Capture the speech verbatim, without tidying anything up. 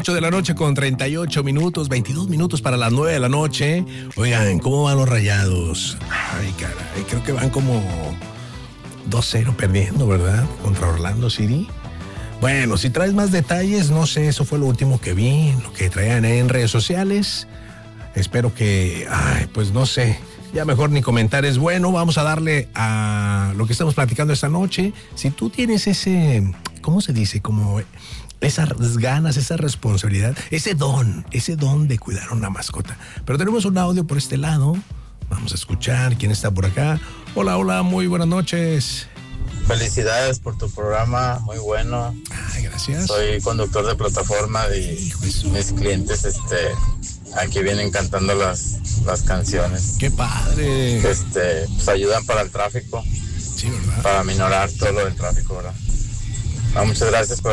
ocho de la noche con treinta y ocho minutos, veintidós minutos para las nueve de la noche. Oigan, ¿cómo van los Rayados? Ay, caray, creo que van como dos cero perdiendo, ¿verdad? Contra Orlando City. Bueno, si traes más detalles, no sé, eso fue lo último que vi, lo que traían en redes sociales. Espero que, ay, pues no sé, ya mejor ni comentar es bueno. Vamos a darle a lo que estamos platicando esta noche. Si tú tienes ese, ¿cómo se dice? Como esas ganas, esa responsabilidad, ese don, ese don de cuidar a una mascota. Pero tenemos un audio por este lado. Vamos a escuchar quién está por acá. Hola, hola, muy buenas noches. Felicidades por tu programa, muy bueno. Ay, gracias. Soy conductor de plataforma y mis clientes este, aquí vienen cantando las, las canciones. ¡Qué padre! Este, pues ayudan para el tráfico. Sí, ¿verdad? Para minorar todo lo del tráfico, ¿verdad? Ah, muchas gracias por